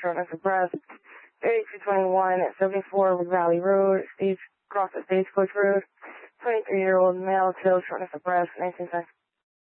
shortness of breath. 8221 at 74 Wood Valley Road, cross at Stagecoach Road. 23-year-old male, killed, shortness of breath, 19 seconds.